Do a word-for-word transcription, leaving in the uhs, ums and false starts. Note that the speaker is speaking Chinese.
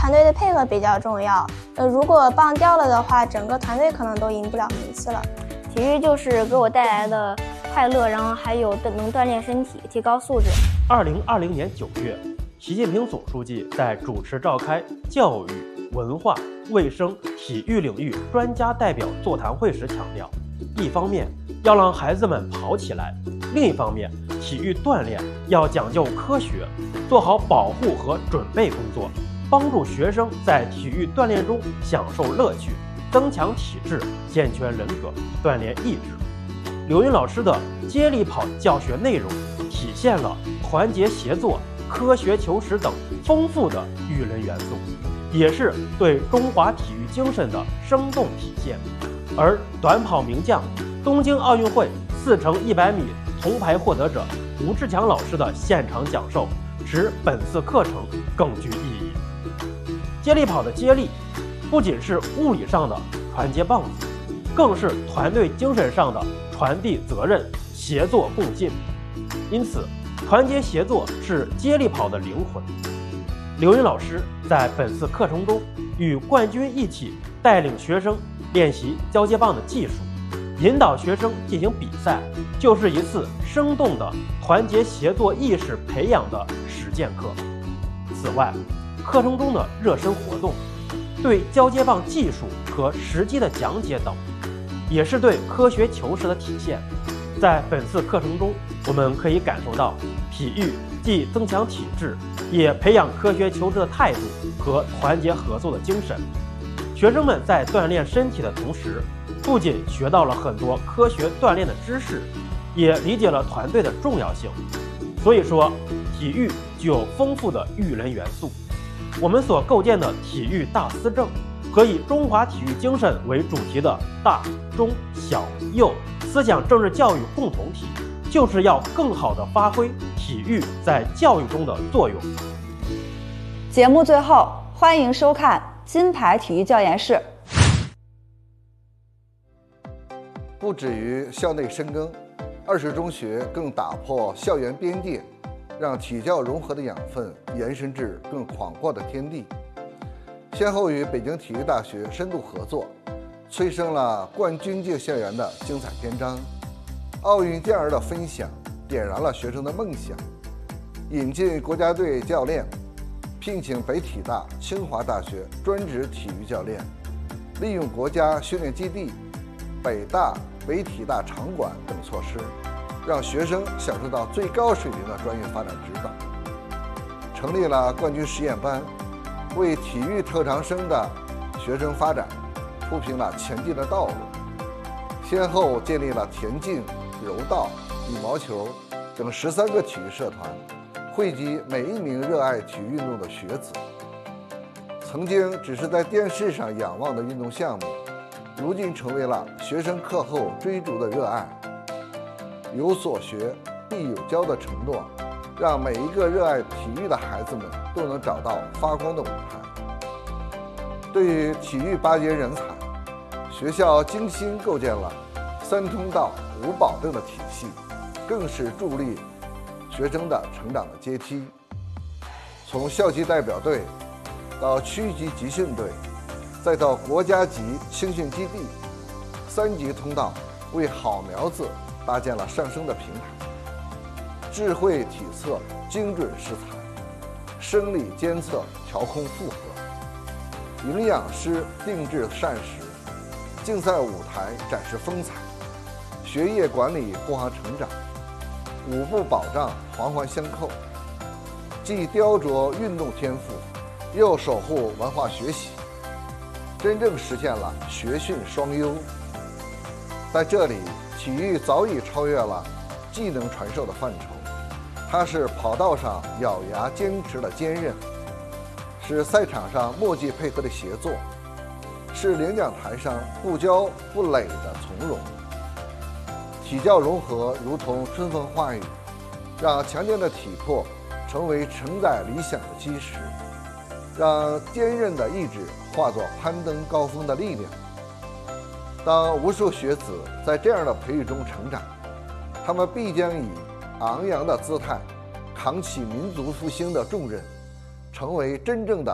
团队的配合比较重要。呃，如果棒掉了的话，整个团队可能都赢不了名次了。 体育就是给我带来的快乐，然后还有能锻炼身体，提高素质。 二零二零年九月，习近平总书记在主持召开教育、文化、卫生、体育领域专家代表座谈会时强调，一方面要让孩子们跑起来，另一方面，体育锻炼要讲究科学，做好保护和准备工作，帮助学生在体育锻炼中享受乐趣，增强体质，健全人格，锻炼意志。刘云老师的接力跑教学内容体现了团结协作、科学求实等丰富的育人元素，也是对中华体育精神的生动体现。而短跑名将、东京奥运会四乘一百米铜牌获得者吴志强老师的现场讲授，使本次课程更具意义。接力跑的接力，不仅是物理上的传接棒子，更是团队精神上的传递责任、协作共进。因此，团结协作是接力跑的灵魂。刘云老师在本次课程中与冠军一起带领学生练习交接棒的技术，引导学生进行比赛，就是一次生动的团结协作意识培养的实践课。此外，课程中的热身活动、对交接棒技术和实际的讲解等，也是对科学求实的体现。在本次课程中，我们可以感受到体育既增强体质，也培养科学求实的态度和团结合作的精神。学生们在锻炼身体的同时，不仅学到了很多科学锻炼的知识，也理解了团队的重要性。所以说，体育具有丰富的育人元素。我们所构建的体育大思政和以中华体育精神为主题的大、中、小、幼思想政治教育共同体，就是要更好地发挥体育在教育中的作用。 节目最后，欢迎收看金牌体育教研室。 不止于校内深耕，二十中学更打破校园边界，让体教融合的养分延伸至更广阔的天地。先后与北京体育大学深度合作，催生了冠军界校园的精彩篇章。奥运健儿的分享点燃了学生的梦想，引进国家队教练，聘请北体大、清华大学专职体育教练，利用国家训练基地、北大、北体大场馆等措施，让学生享受到最高水平的专业发展指导。成立了冠军实验班，为体育特长生的学生发展铺平了前进的道路。先后建立了田径、柔道、羽毛球等十三个体育社团，汇集每一名热爱体育运动的学子。曾经只是在电视上仰望的运动项目，如今成为了学生课后追逐的热爱。有所学必有教的承诺，让每一个热爱体育的孩子们都能找到发光的舞台。对于体育拔尖人才，学校精心构建了三通道五保证的体系，更是助力学生的成长的阶梯。从校级代表队到区级集训队，再到国家级青训基地，三级通道为好苗子搭建了上升的平台。智慧体测精准施材，生理监测调控负荷，营养师定制膳食，竞赛舞台展示风采，学业管理护航成长，五不保障环环相扣，既雕琢运动天赋，又守护文化学习，真正实现了学训双优。在这里，体育早已超越了技能传授的范畴，它是跑道上咬牙坚持的坚韧，是赛场上默契配合的协作，是领奖台上不骄不馁的从容。体教融合如同春风化雨，让强健的体魄成为承载理想的基石，让坚韧的意志化作攀登高峰的力量。当无数学子在这样的培育中成长，他们必将以昂扬的姿态扛起民族复兴的重任，成为真正的